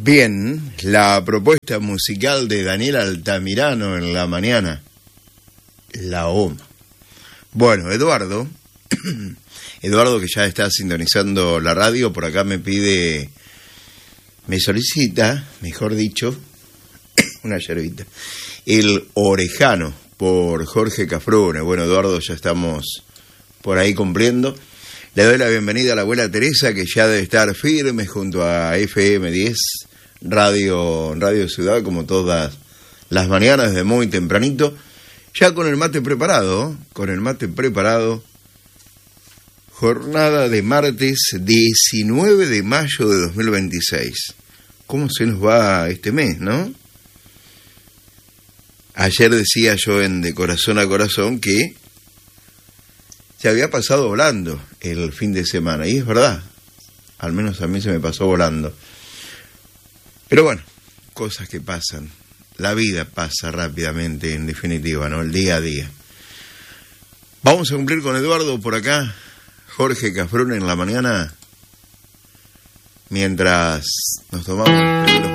Bien, la propuesta musical de Daniel Altamirano en la mañana, La OMA. Bueno, Eduardo que ya está sintonizando la radio, por acá me solicita, mejor dicho, una yerbita, El Orejano, por Jorge Cafrune. Bueno, Eduardo, ya estamos por ahí cumpliendo. Le doy la bienvenida a la abuela Teresa, que ya debe estar firme junto a FM10, Radio Ciudad, como todas las mañanas, desde muy tempranito, ya con el mate preparado, jornada de martes 19 de mayo de 2026. ¿Cómo se nos va este mes, no? Ayer decía yo en De Corazón a Corazón que se había pasado volando el fin de semana, y es verdad, al menos a mí se me pasó volando. Pero bueno, cosas que pasan, la vida pasa rápidamente, en definitiva, ¿no? El día a día. Vamos a cumplir con Eduardo por acá, Jorge Cafrune en la mañana, mientras nos tomamos los primeros